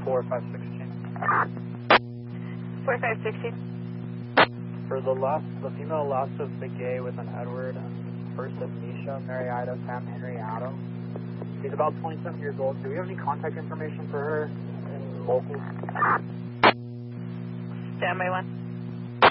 4516. For the female loss of McGay with an Edward and first of Nisha, Mary Ida, Sam Henry Adams. She's about 27 years old. Do we have any contact information for her in local? Standby 1.